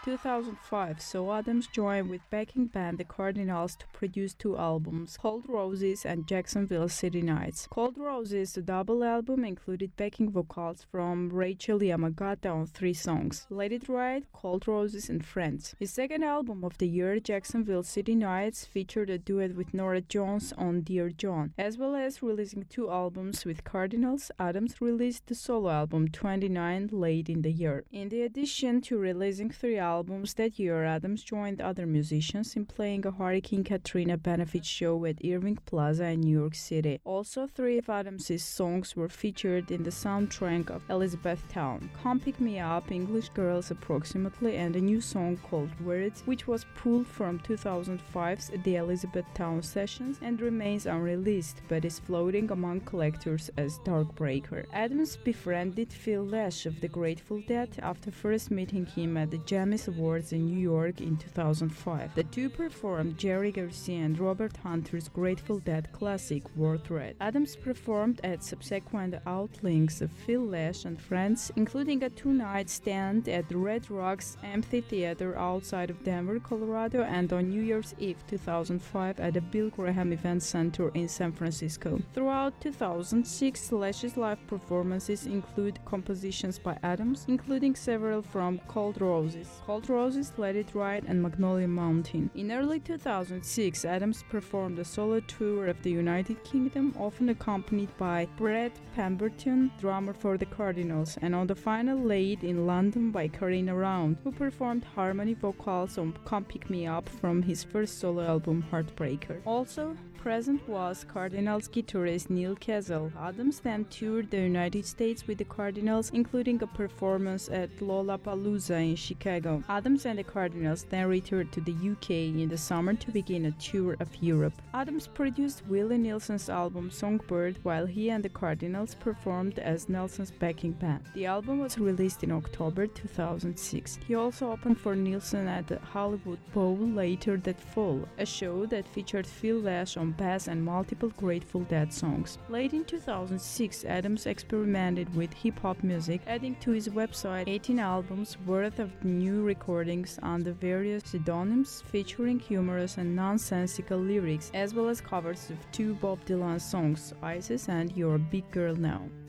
2005 saw Adams join with backing band The Cardinals to produce two albums, Cold Roses and Jacksonville City Nights. Cold Roses, the double album, included backing vocals from Rachel Yamagata on 3 songs, Let It Ride, Cold Roses, and Friends. His second album of the year, Jacksonville City Nights, featured a duet with Norah Jones on Dear John. As well as releasing 2 albums with Cardinals, Adams released the solo album 29 late in the year. In addition to releasing 3 albums that year, Adams joined other musicians in playing a Hurricane Katrina benefit show at Irving Plaza in New York City. Also, 3 of Adams' songs were featured in the soundtrack of Elizabethtown, Come Pick Me Up, English Girls Approximately, and a new song called Words, which was pulled from 2005's The Elizabethtown Sessions and remains unreleased but is floating among collectors as Darkbreaker. Adams befriended Phil Lesh of the Grateful Dead after first meeting him at the Jammys Awards in New York in 2005. The two performed Jerry Garcia and Robert Hunter's Grateful Dead classic Worth Red. Adams performed at subsequent outings of Phil Lesh and friends, including a 2-night stand at the Red Rocks Amphitheater outside of Denver, Colorado, and on New Year's Eve 2005 at the Bill Graham Event Center in San Francisco. Throughout 2006, Lesh's live performances include compositions by Adams, including several from Cold Roses, Let It Ride, and Magnolia Mountain. In early 2006, Adams performed a solo tour of the United Kingdom, often accompanied by Brett Pemberton, drummer for the Cardinals, and on the final laid in London by Karina Round, who performed harmony vocals on Come Pick Me Up from his first solo album Heartbreaker. Also present was Cardinals guitarist Neil Kessel. Adams then toured the United States with the Cardinals, including a performance at Lollapalooza in Chicago. Adams and the Cardinals then returned to the UK in the summer to begin a tour of Europe. Adams produced Willie Nelson's album Songbird while he and the Cardinals performed as Nelson's backing band. The album was released in October 2006. He also opened for Nelson at the Hollywood Bowl later that fall, a show that featured Phil Lesh on bass and multiple Grateful Dead songs. Late in 2006, Adams experimented with hip-hop music, adding to his website 18 albums worth of new recordings under various pseudonyms featuring humorous and nonsensical lyrics, as well as covers of 2 Bob Dylan songs, Isis and You're a Big Girl Now.